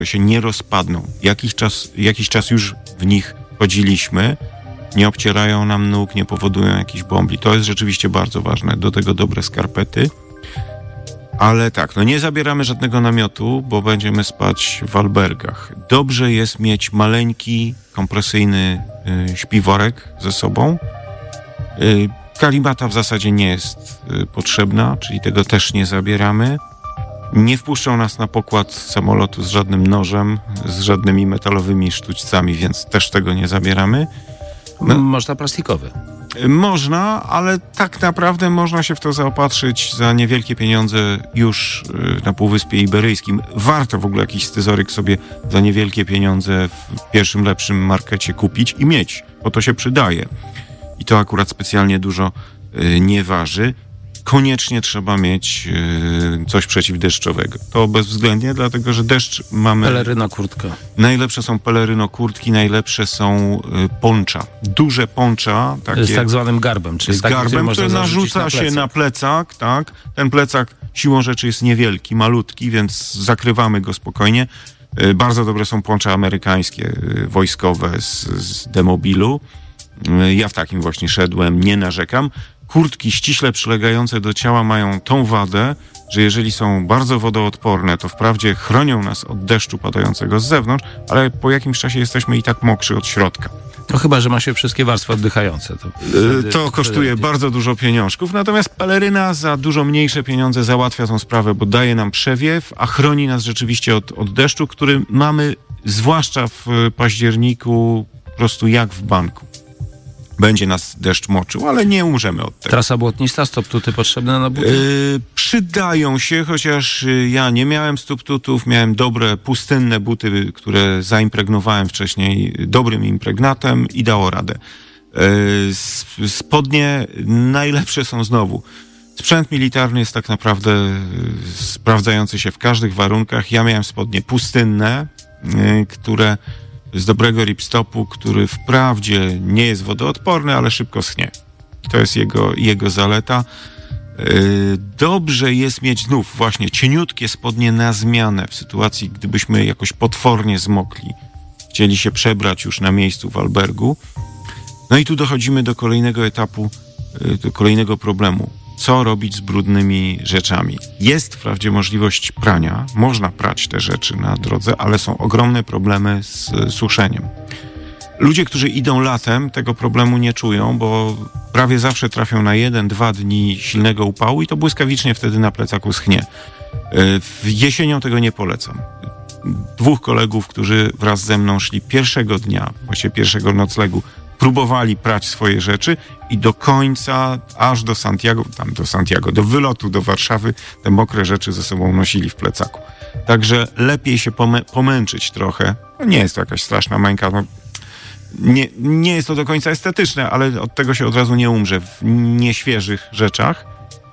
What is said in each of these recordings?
się nie rozpadną. Jakiś czas już w nich chodziliśmy, nie obcierają nam nóg, nie powodują jakichś bombli. To jest rzeczywiście bardzo ważne. Do tego dobre skarpety. Ale tak, nie zabieramy żadnego namiotu, bo będziemy spać w albergach. Dobrze jest mieć maleńki, kompresyjny śpiworek ze sobą. Kalimata w zasadzie nie jest potrzebna, czyli tego też nie zabieramy. Nie wpuszczą nas na pokład samolotu z żadnym nożem, z żadnymi metalowymi sztućcami, więc też tego nie zabieramy. Można plastikowy. Można, ale tak naprawdę można się w to zaopatrzyć za niewielkie pieniądze już na Półwyspie Iberyjskim. Warto w ogóle jakiś scyzoryk sobie za niewielkie pieniądze w pierwszym lepszym markecie kupić i mieć, bo to się przydaje. I to akurat specjalnie dużo nie waży. Koniecznie trzeba mieć coś przeciwdeszczowego. To bezwzględnie, dlatego że deszcz mamy... Peleryno kurtka. Najlepsze są peleryno kurtki, najlepsze są poncza. Duże poncza. Takie, z tak zwanym garbem. Czyli z garbem, który narzuca się na plecak. Tak? Ten plecak siłą rzeczy jest niewielki, malutki, więc zakrywamy go spokojnie. Bardzo dobre są poncze amerykańskie, wojskowe z demobilu. Ja w takim właśnie szedłem, nie narzekam. Kurtki ściśle przylegające do ciała mają tą wadę, że jeżeli są bardzo wodoodporne, to wprawdzie chronią nas od deszczu padającego z zewnątrz, ale po jakimś czasie jesteśmy i tak mokrzy od środka. No chyba, że ma się wszystkie warstwy oddychające. To kosztuje bardzo dużo pieniążków, natomiast peleryna za dużo mniejsze pieniądze załatwia tą sprawę, bo daje nam przewiew, a chroni nas rzeczywiście od deszczu, który mamy zwłaszcza w październiku po prostu jak w banku. Będzie nas deszcz moczył, ale nie umrzemy od tego. Trasa błotnista, stoptuty potrzebne na buty? Przydają się, chociaż ja nie miałem stoptutów, miałem dobre, pustynne buty, które zaimpregnowałem wcześniej dobrym impregnatem i dało radę. Spodnie najlepsze są znowu. Sprzęt militarny jest tak naprawdę sprawdzający się w każdych warunkach. Ja miałem spodnie pustynne, które z dobrego ripstopu, który wprawdzie nie jest wodoodporny, ale szybko schnie. To jest jego zaleta. Dobrze jest mieć znów właśnie cieniutkie spodnie na zmianę w sytuacji, gdybyśmy jakoś potwornie zmokli. Chcieli się przebrać już na miejscu w albergu. No i tu dochodzimy do kolejnego etapu, do kolejnego problemu. Co robić z brudnymi rzeczami? Jest wprawdzie możliwość prania, można prać te rzeczy na drodze, ale są ogromne problemy z suszeniem. Ludzie, którzy idą latem, tego problemu nie czują, bo prawie zawsze trafią na 1-2 dni silnego upału i to błyskawicznie wtedy na plecaku schnie. Jesienią tego nie polecam. 2 kolegów, którzy wraz ze mną szli pierwszego dnia, właściwie pierwszego noclegu, próbowali prać swoje rzeczy i do końca, aż do wylotu do Warszawy, te mokre rzeczy ze sobą nosili w plecaku. Także lepiej się pomęczyć trochę. Nie jest to jakaś straszna męka. Nie jest to do końca estetyczne, ale od tego się od razu nie umrze w nieświeżych rzeczach,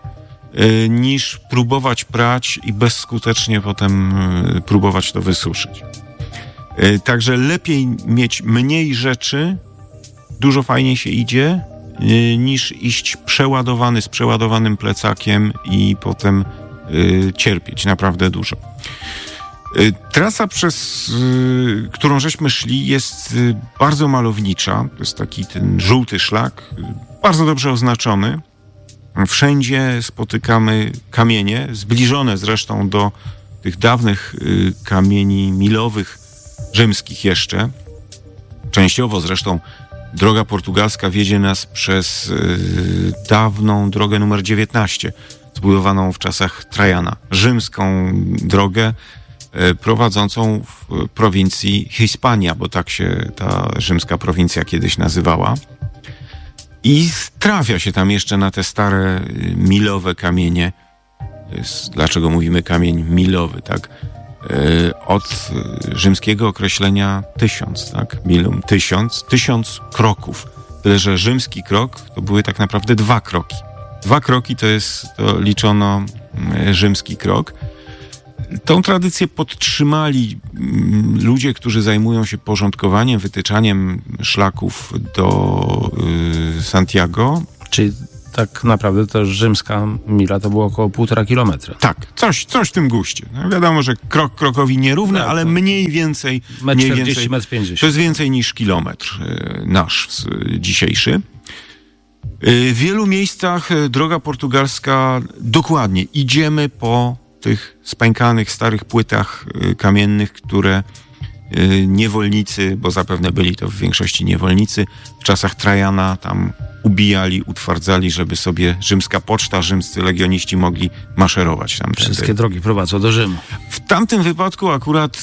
niż próbować prać i bezskutecznie potem próbować to wysuszyć. Także lepiej mieć mniej rzeczy, dużo fajniej się idzie, niż iść przeładowany z przeładowanym plecakiem i potem cierpieć naprawdę dużo. Trasa, przez którą żeśmy szli, jest bardzo malownicza. To jest taki ten żółty szlak, bardzo dobrze oznaczony. Wszędzie spotykamy kamienie, zbliżone zresztą do tych dawnych kamieni milowych, rzymskich jeszcze. Częściowo zresztą droga portugalska wiedzie nas przez dawną drogę numer 19, zbudowaną w czasach Trajana. Rzymską drogę prowadzącą w prowincji Hiszpania, bo tak się ta rzymska prowincja kiedyś nazywała. I trafia się tam jeszcze na te stare milowe kamienie. Dlaczego mówimy kamień milowy, tak? Od rzymskiego określenia 1000, tak? Milum, 1000 kroków. Tyle, że rzymski krok to były tak naprawdę 2 kroki. 2 kroki to liczono rzymski krok. Tą tradycję podtrzymali ludzie, którzy zajmują się porządkowaniem, wytyczaniem szlaków do Santiago. Czyli tak naprawdę to rzymska mila to było około 1,5 kilometra. Tak, coś w tym guście. No wiadomo, że krok krokowi nierówny, ale mniej więcej... Metr 40, metr 50. To jest więcej niż kilometr nasz dzisiejszy. W wielu miejscach droga portugalska dokładnie idziemy po tych spękanych starych płytach kamiennych, które niewolnicy, bo zapewne byli to w większości niewolnicy, w czasach Trajana tam ubijali, utwardzali, żeby sobie rzymska poczta, rzymscy legioniści mogli maszerować tam. Wszystkie drogi prowadzą do Rzymu. W tamtym wypadku akurat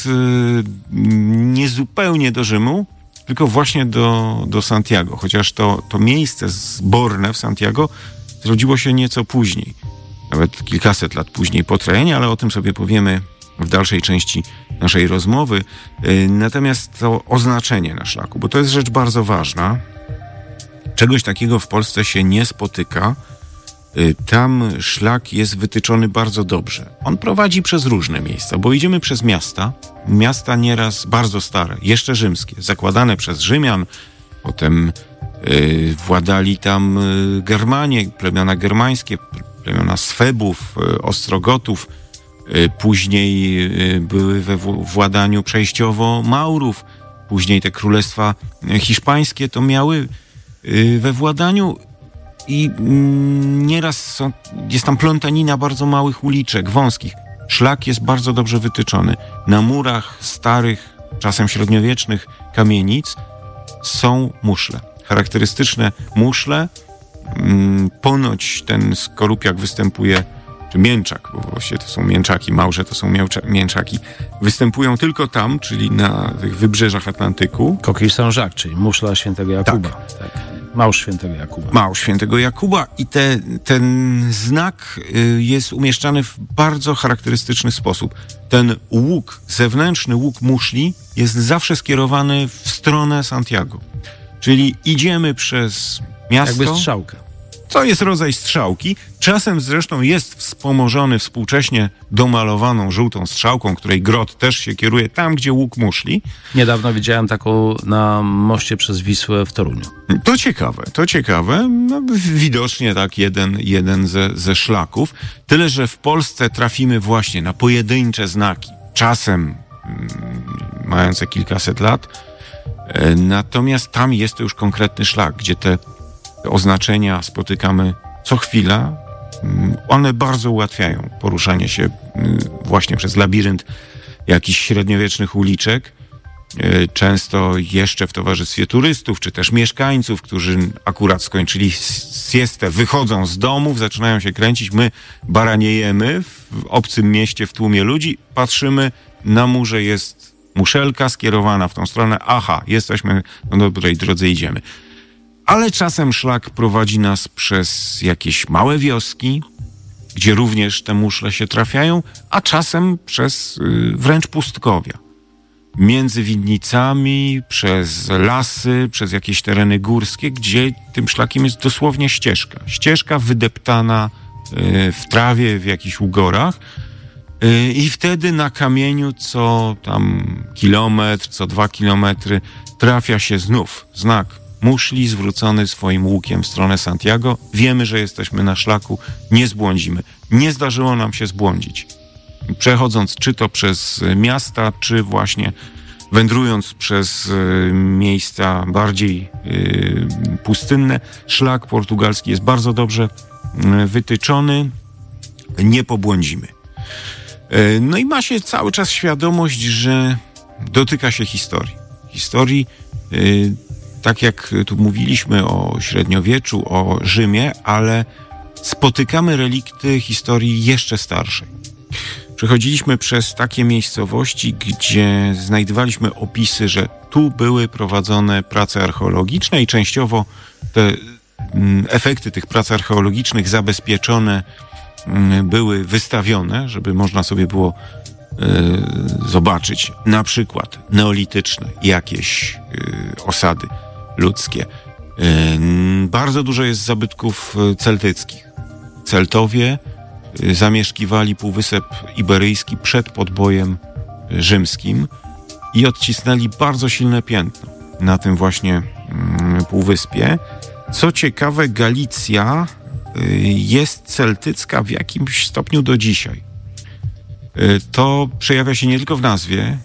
nie zupełnie do Rzymu, tylko właśnie do Santiago, chociaż to miejsce zborne w Santiago zrodziło się nieco później, nawet kilkaset lat później po Trajanie, ale o tym sobie powiemy w dalszej części naszej rozmowy. Natomiast to oznaczenie na szlaku, bo to jest rzecz bardzo ważna. Czegoś takiego w Polsce się nie spotyka. Tam szlak jest wytyczony bardzo dobrze. On prowadzi przez różne miejsca, bo idziemy przez miasta nieraz bardzo stare, jeszcze rzymskie, zakładane przez Rzymian, potem władali tam Germanie, plemiona germańskie, plemiona Swebów, Ostrogotów, później były we władaniu przejściowo Maurów, później te królestwa hiszpańskie to miały we władaniu i nieraz jest tam plątanina bardzo małych uliczek, wąskich. Szlak jest bardzo dobrze wytyczony. Na murach starych, czasem średniowiecznych kamienic są muszle. Charakterystyczne muszle. Ponoć ten skorupiak występuje, czy mięczak, bo właściwie to są mięczaki, małże to są mięczaki, występują tylko tam, czyli na tych wybrzeżach Atlantyku. Coquille Saint-Jacques, czyli muszla świętego Jakuba. Tak. Małż świętego Jakuba. Małż świętego Jakuba i ten znak jest umieszczany w bardzo charakterystyczny sposób. Ten łuk, zewnętrzny łuk muszli jest zawsze skierowany w stronę Santiago. Czyli idziemy przez miasto. Jakby strzałka. To jest rodzaj strzałki. Czasem zresztą jest wspomożony współcześnie domalowaną żółtą strzałką, której grot też się kieruje tam, gdzie łuk muszli. Niedawno widziałem taką na moście przez Wisłę w Toruniu. To ciekawe. No, widocznie tak jeden ze szlaków. Tyle, że w Polsce trafimy właśnie na pojedyncze znaki. Czasem mające kilkaset lat. Natomiast tam jest to już konkretny szlak, gdzie te oznaczenia spotykamy co chwila. One bardzo ułatwiają poruszanie się właśnie przez labirynt jakichś średniowiecznych uliczek. Często jeszcze w towarzystwie turystów, czy też mieszkańców, którzy akurat skończyli siestę, wychodzą z domów, zaczynają się kręcić. My baraniejemy w obcym mieście, w tłumie ludzi, patrzymy, na murze jest muszelka skierowana w tą stronę. Aha, jesteśmy na dobrej drodze, idziemy. Ale czasem szlak prowadzi nas przez jakieś małe wioski, gdzie również te muszle się trafiają, a czasem przez wręcz pustkowia. Między winnicami, przez lasy, przez jakieś tereny górskie, gdzie tym szlakiem jest dosłownie ścieżka. Ścieżka wydeptana w trawie, w jakichś ugorach. I wtedy na kamieniu co tam kilometr, co 2 kilometry trafia się znów znak muszli zwrócony swoim łukiem w stronę Santiago. Wiemy, że jesteśmy na szlaku, nie zbłądzimy. Nie zdarzyło nam się zbłądzić. Przechodząc czy to przez miasta, czy właśnie wędrując przez miejsca bardziej pustynne, szlak portugalski jest bardzo dobrze wytyczony. Nie pobłądzimy. No i ma się cały czas świadomość, że dotyka się historii. Historii, tak jak tu mówiliśmy o średniowieczu, o Rzymie, ale spotykamy relikty historii jeszcze starszej. Przechodziliśmy przez takie miejscowości, gdzie znajdowaliśmy opisy, że tu były prowadzone prace archeologiczne i częściowo te efekty tych prac archeologicznych zabezpieczone były wystawione, żeby można sobie było zobaczyć na przykład neolityczne jakieś osady ludzkie. Bardzo dużo jest zabytków celtyckich. Celtowie zamieszkiwali Półwysep Iberyjski przed podbojem rzymskim i odcisnęli bardzo silne piętno na tym właśnie półwyspie. Co ciekawe, Galicja jest celtycka w jakimś stopniu do dzisiaj. To przejawia się nie tylko w nazwie.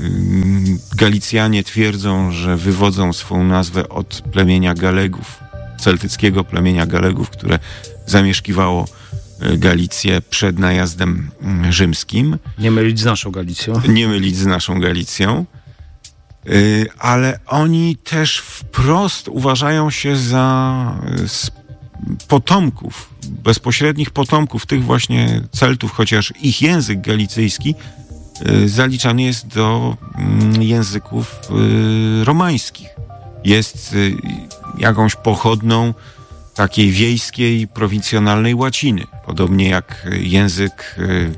Galicjanie twierdzą, że wywodzą swą nazwę od plemienia Galegów, celtyckiego plemienia Galegów, które zamieszkiwało Galicję przed najazdem rzymskim. Nie mylić z naszą Galicją. Nie mylić z naszą Galicją. Ale oni też wprost uważają się za potomków, bezpośrednich potomków tych właśnie Celtów, chociaż ich język galicyjski zaliczany jest do języków romańskich. Jest jakąś pochodną takiej wiejskiej, prowincjonalnej łaciny. Podobnie jak język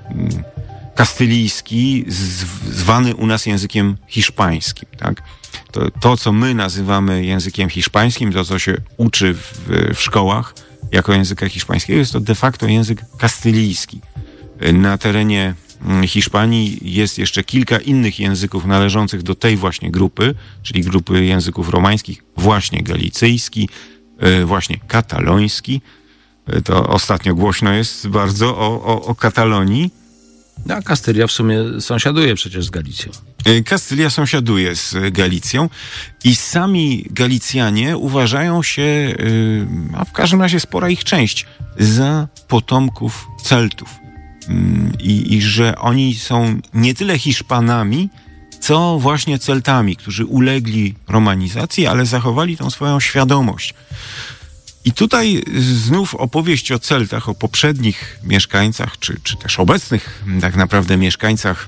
kastylijski, zwany u nas językiem hiszpańskim. Tak? To, co my nazywamy językiem hiszpańskim, to, co się uczy w szkołach jako języka hiszpańskiego, jest to de facto język kastylijski. Na terenie Hiszpanii jest jeszcze kilka innych języków należących do tej właśnie grupy, czyli grupy języków romańskich, właśnie galicyjski, właśnie kataloński. To ostatnio głośno jest bardzo o Katalonii. A Kastylia w sumie sąsiaduje przecież z Galicją. Kastylia sąsiaduje z Galicją i sami Galicjanie uważają się, a w każdym razie spora ich część, za potomków Celtów. I że oni są nie tyle Hiszpanami, co właśnie Celtami, którzy ulegli romanizacji, ale zachowali tą swoją świadomość. I tutaj znów opowieść o Celtach, o poprzednich mieszkańcach, czy też obecnych tak naprawdę mieszkańcach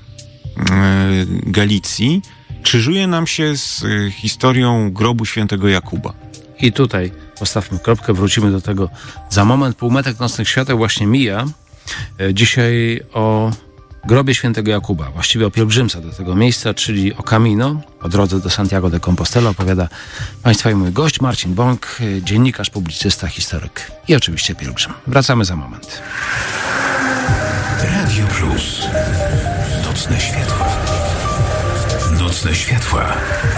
Galicji, krzyżuje nam się z historią grobu świętego Jakuba. I tutaj postawmy kropkę, wrócimy do tego za moment. Półmetek nocnych świateł właśnie mija. Dzisiaj o grobie świętego Jakuba, właściwie o pielgrzymce do tego miejsca, czyli o Camino, o drodze do Santiago de Compostela, opowiada Państwa i mój gość Marcin Bąk, dziennikarz, publicysta, historyk i oczywiście pielgrzym. Wracamy za moment. Radio Plus. Nocne światła. Nocne światła.